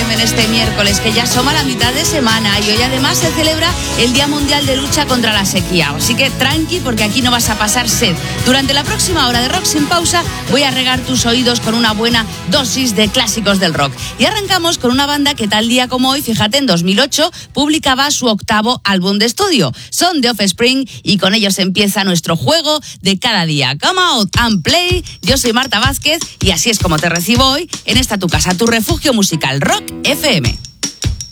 FM en este miércoles, que ya asoma la mitad de semana y hoy además se celebra el Día Mundial de Lucha contra la Sequía. Así que tranqui, porque aquí no vas a pasar sed. Durante la próxima hora de Rock Sin Pausa voy a regar tus oídos con una buena dosis de clásicos del rock. Y arrancamos con una banda que tal día como hoy, fíjate, en 2008 publicaba su 8º álbum de estudio. Son The Offspring y con ellos empieza nuestro juego de cada día. Come out and play. Yo soy Marta Vázquez y así es como te recibo hoy en esta tu casa, tu refugio musical, Rock FM.